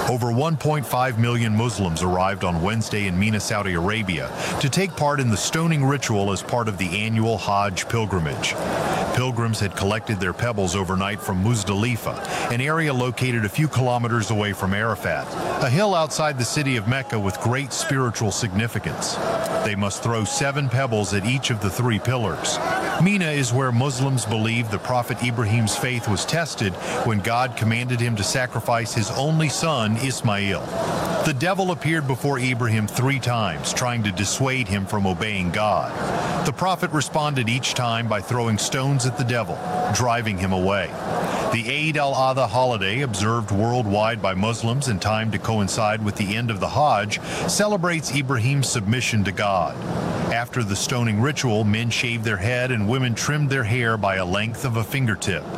Over 1.5 million Muslims arrived on Wednesday in Mina, Saudi Arabia, to take part in the stoning ritual as part of the annual Hajj pilgrimage. Pilgrims had collected their pebbles overnight from Muzdalifah, an area located a few kilometers away from Arafat, a hill outside the city of Mecca with great spiritual significance. They must throw 7 pebbles at each of the 3 pillars. Mina is where Muslims believe the Prophet Ibrahim's faith was tested when God commanded him to sacrifice his only son, Ismail. The devil appeared before Ibrahim 3 times, trying to dissuade him from obeying God. The prophet responded each time by throwing stones at the devil, driving him away. The Eid al-Adha holiday, observed worldwide by Muslims in time to coincide with the end of the Hajj, celebrates Ibrahim's submission to God. After the stoning ritual, men shaved their head and women trimmed their hair by a length of a fingertip.